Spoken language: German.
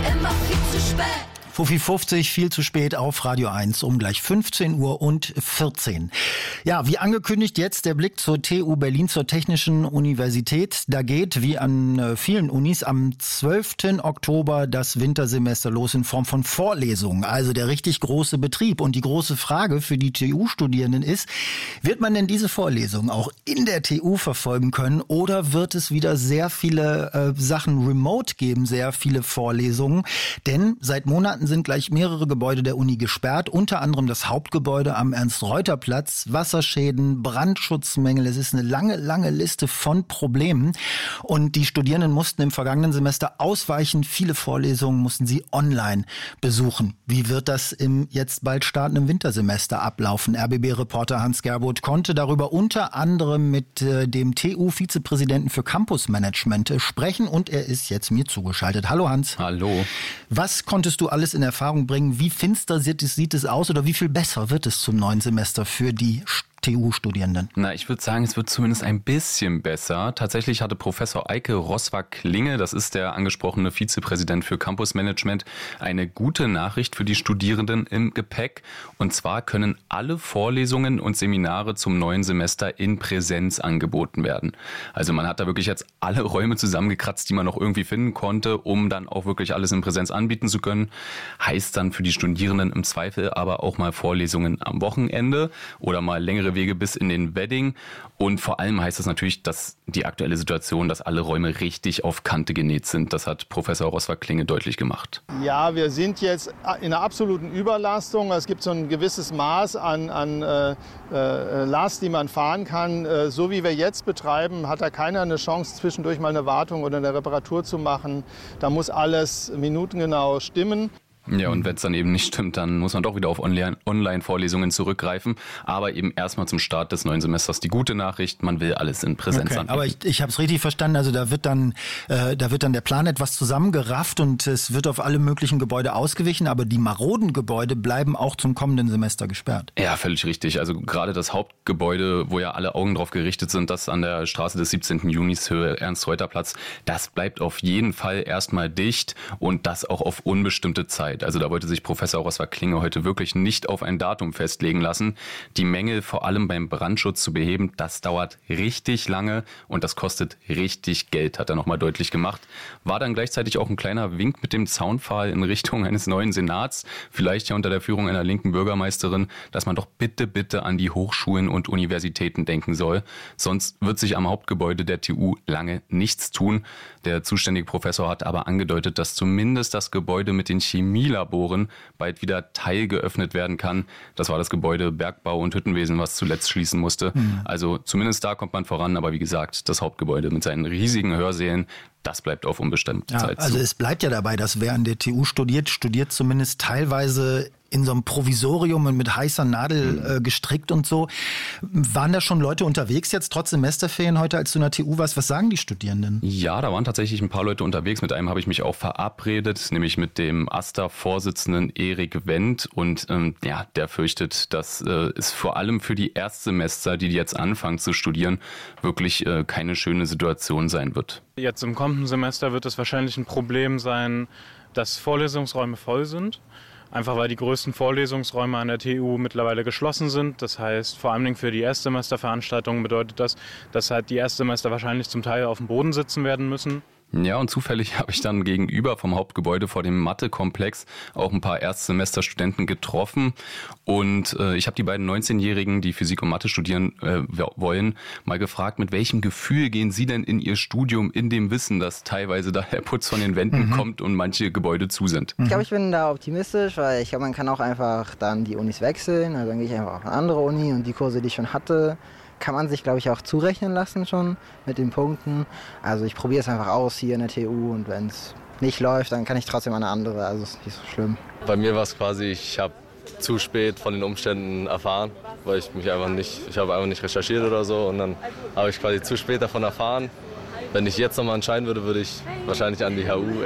immer viel zu spät. Fuffi 50, viel zu spät auf Radio 1 um gleich 15 Uhr und 14. Ja, wie angekündigt jetzt der Blick zur TU Berlin, zur Technischen Universität. Da geht, wie an vielen Unis, am 12. Oktober das Wintersemester los in Form von Vorlesungen. Also der richtig große Betrieb. Und die große Frage für die TU-Studierenden ist, wird man denn diese Vorlesungen auch in der TU verfolgen können oder wird es wieder sehr viele Sachen remote geben, sehr viele Vorlesungen? Denn seit Monaten sind gleich mehrere Gebäude der Uni gesperrt, unter anderem das Hauptgebäude am Ernst-Reuter-Platz, Wasserschäden, Brandschutzmängel. Es ist eine lange Liste von Problemen und die Studierenden mussten im vergangenen Semester ausweichen. Viele Vorlesungen mussten sie online besuchen. Wie wird das im jetzt bald startenden Wintersemester ablaufen? RBB-Reporter Hans Gerbold konnte darüber unter anderem mit dem TU-Vizepräsidenten für Campusmanagement sprechen und er ist jetzt mir zugeschaltet. Hallo Hans. Hallo. Was konntest du alles in Erfahrung bringen? Wie finster sieht es aus oder wie viel besser wird es zum neuen Semester für die TU-Studierenden? Na, ich würde sagen, es wird zumindest ein bisschen besser. Tatsächlich hatte Professor Eike Roswag-Klinge, das ist der angesprochene Vizepräsident für Campusmanagement, eine gute Nachricht für die Studierenden im Gepäck. Und zwar können alle Vorlesungen und Seminare zum neuen Semester in Präsenz angeboten werden. Also man hat da wirklich jetzt alle Räume zusammengekratzt, die man noch irgendwie finden konnte, um dann auch wirklich alles in Präsenz anbieten zu können. Heißt dann für die Studierenden im Zweifel aber auch mal Vorlesungen am Wochenende oder mal längere Wege bis in den Wedding. Und vor allem heißt das natürlich, dass die aktuelle Situation, dass alle Räume richtig auf Kante genäht sind. Das hat Professor Roswag-Klinge deutlich gemacht. Ja, wir sind jetzt in einer absoluten Überlastung. Es gibt so ein gewisses Maß an Last, die man fahren kann. So wie wir jetzt betreiben, hat da keiner eine Chance, zwischendurch mal eine Wartung oder eine Reparatur zu machen. Da muss alles minutengenau stimmen. Ja, und wenn es dann eben nicht stimmt, dann muss man doch wieder auf Online-Vorlesungen zurückgreifen. Aber eben erstmal zum Start des neuen Semesters die gute Nachricht, man will alles in Präsenz anbieten. Aber ich habe es richtig verstanden, also da wird dann der Plan etwas zusammengerafft und es wird auf alle möglichen Gebäude ausgewichen, aber die maroden Gebäude bleiben auch zum kommenden Semester gesperrt. Ja, völlig richtig. Also gerade das Hauptgebäude, wo ja alle Augen drauf gerichtet sind, das an der Straße des 17. Junis, Höhe Ernst-Reuter-Platz, das bleibt auf jeden Fall erstmal dicht und das auch auf unbestimmte Zeit. Also da wollte sich Professor Roswag-Klinge heute wirklich nicht auf ein Datum festlegen lassen. Die Mängel vor allem beim Brandschutz zu beheben, das dauert richtig lange und das kostet richtig Geld, hat er nochmal deutlich gemacht. War dann gleichzeitig auch ein kleiner Wink mit dem Zaunpfahl in Richtung eines neuen Senats, vielleicht ja unter der Führung einer linken Bürgermeisterin, dass man doch bitte an die Hochschulen und Universitäten denken soll. Sonst wird sich am Hauptgebäude der TU lange nichts tun. Der zuständige Professor hat aber angedeutet, dass zumindest das Gebäude mit den Chemielaboren bald wieder teilgeöffnet werden kann. Das war das Gebäude Bergbau und Hüttenwesen, was zuletzt schließen musste. Also zumindest da kommt man voran, aber wie gesagt, das Hauptgebäude mit seinen riesigen Hörsälen, das bleibt auf unbestimmte Zeit. Also es bleibt ja dabei, dass wer an der TU studiert zumindest teilweise in so einem Provisorium und mit heißer Nadel gestrickt und so. Waren da schon Leute unterwegs jetzt trotz Semesterferien heute, als du in der TU warst? Was sagen die Studierenden? Ja, da waren tatsächlich ein paar Leute unterwegs. Mit einem habe ich mich auch verabredet, nämlich mit dem AStA-Vorsitzenden Erik Wendt. Und der fürchtet, dass es vor allem für die Erstsemester, die jetzt anfangen zu studieren, wirklich keine schöne Situation sein wird. Jetzt im kommenden Semester wird es wahrscheinlich ein Problem sein, dass Vorlesungsräume voll sind. Einfach weil die größten Vorlesungsräume an der TU mittlerweile geschlossen sind. Das heißt, vor allem für die Erstsemesterveranstaltungen bedeutet das, dass halt die Erstsemester wahrscheinlich zum Teil auf dem Boden sitzen werden müssen. Ja, und zufällig habe ich dann gegenüber vom Hauptgebäude vor dem Mathe-Komplex auch ein paar Erstsemesterstudenten getroffen. Und ich habe die beiden 19-Jährigen, die Physik und Mathe studieren wollen, mal gefragt, mit welchem Gefühl gehen sie denn in ihr Studium in dem Wissen, dass teilweise da der Putz von den Wänden kommt und manche Gebäude zu sind? Ich glaube, ich bin da optimistisch, weil ich glaube, man kann auch einfach dann die Unis wechseln. Also dann gehe ich einfach auf eine andere Uni und die Kurse, die ich schon hatte, kann man sich, glaube ich, auch zurechnen lassen schon mit den Punkten. Also ich probiere es einfach aus hier in der TU und wenn es nicht läuft, dann kann ich trotzdem eine andere. Also ist nicht so schlimm. Bei mir war es quasi, ich habe zu spät von den Umständen erfahren, weil ich habe einfach nicht recherchiert oder so und dann habe ich quasi zu spät davon erfahren. Wenn ich jetzt nochmal entscheiden würde, würde ich wahrscheinlich an die HU